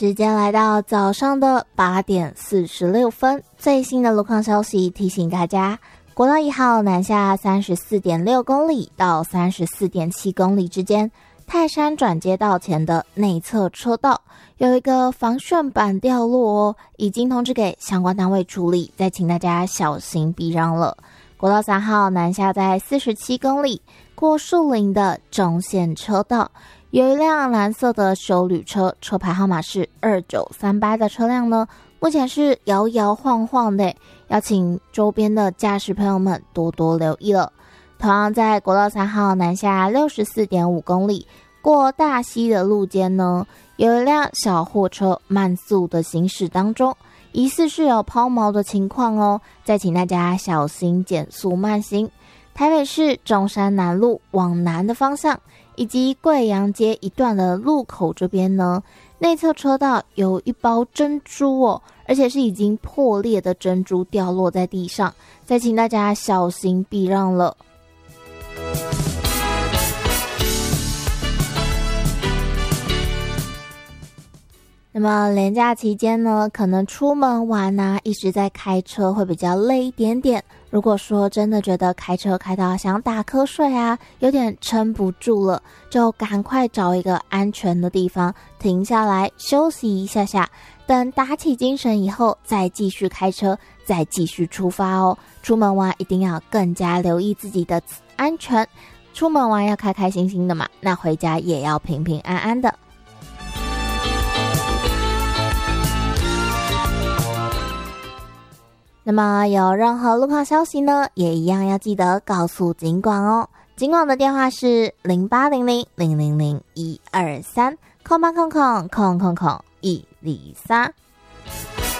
时间来到早上的8点46分，最新的路况消息提醒大家，国道1号南下34.6公里到34.7公里之间，泰山转接道前的内侧车道有一个防楦板掉落哦，已经通知给相关单位处理，再请大家小心避让了。国道3号南下在47公里过树林的中线车道，有一辆蓝色的休旅车，车牌号码是2938的车辆呢，目前是摇摇晃晃的，要请周边的驾驶朋友们多多留意了。同样在国道3号南下64.5公里过大溪的路肩呢，有一辆小货车慢速的行驶当中，疑似是有抛锚的情况哦，再请大家小心减速慢行。台北市中山南路往南的方向以及贵阳街一段的路口这边呢，内侧车道有一包珍珠哦，而且是已经破裂的珍珠掉落在地上，再请大家小心避让了。那么连假期间呢，可能出门玩啊，一直在开车会比较累一点点。如果说真的觉得开车开到想打瞌睡啊，有点撑不住了，就赶快找一个安全的地方停下来休息一下下，等打起精神以后再继续开车，再继续出发哦。出门玩一定要更加留意自己的安全，出门玩要开开心心的嘛，那回家也要平平安安的。那么有任何路况消息呢，也一样要记得告诉警广哦。警广的电话是0800000123，0800000123。